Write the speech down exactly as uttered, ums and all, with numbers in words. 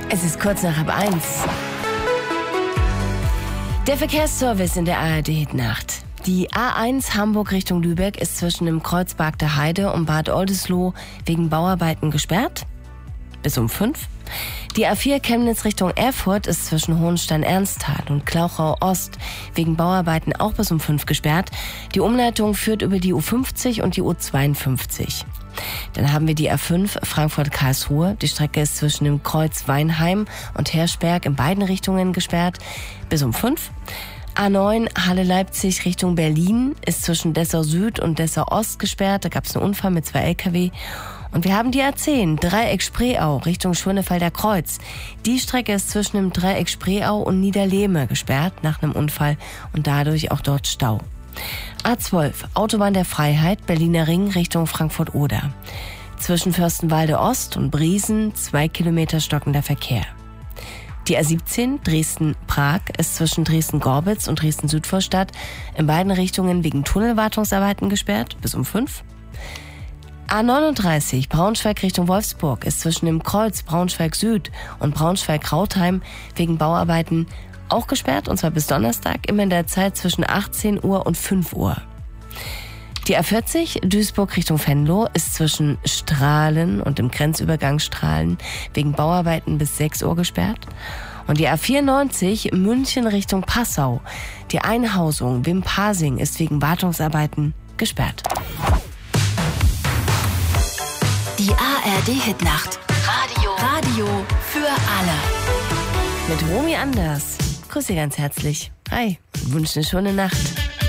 Es ist kurz nach halb eins. Der Verkehrsservice in der A R D-Hitnacht. Die A eins Hamburg Richtung Lübeck ist zwischen dem Kreuzberg der Heide und Bad Oldesloe wegen Bauarbeiten gesperrt. Bis um fünf. Die A vier Chemnitz Richtung Erfurt ist zwischen Hohenstein-Ernsthal und Klauchau Ost wegen Bauarbeiten auch bis um fünf gesperrt. Die Umleitung führt über die U fünfzig und die U zweiundfünfzig. Dann haben wir die A fünf Frankfurt-Karlsruhe. Die Strecke ist zwischen dem Kreuz Weinheim und Herschberg in beiden Richtungen gesperrt bis um fünf. A neun Halle-Leipzig Richtung Berlin ist zwischen Dessau Süd und Dessau Ost gesperrt. Da gab es einen Unfall mit zwei L K W. Und wir haben die A zehn Dreieck Spreeau Richtung Schönefelder Kreuz. Die Strecke ist zwischen dem Dreieck Spreeau und Niederlehme gesperrt nach einem Unfall und dadurch auch dort Stau. A zwölf Autobahn der Freiheit Berliner Ring Richtung Frankfurt-Oder. Zwischen Fürstenwalde Ost und Briesen zwei Kilometer stockender Verkehr. Die A siebzehn Dresden-Prag ist zwischen Dresden-Gorbitz und Dresden-Südvorstadt in beiden Richtungen wegen Tunnelwartungsarbeiten gesperrt bis um fünf. A neununddreißig Braunschweig Richtung Wolfsburg ist zwischen dem Kreuz Braunschweig Süd und Braunschweig-Krautheim wegen Bauarbeiten auch gesperrt, und zwar bis Donnerstag, immer in der Zeit zwischen achtzehn Uhr und fünf Uhr. Die A vierzig Duisburg Richtung Venlo ist zwischen Strahlen und dem Grenzübergang Strahlen wegen Bauarbeiten bis sechs Uhr gesperrt. Und die A vierundneunzig München Richtung Passau. Die Einhausung Wimpasing ist wegen Wartungsarbeiten gesperrt. Die A R D-Hitnacht. Radio. Radio für alle. Mit Romy Anders. Grüße ganz herzlich. Hi, wünsche eine schöne Nacht.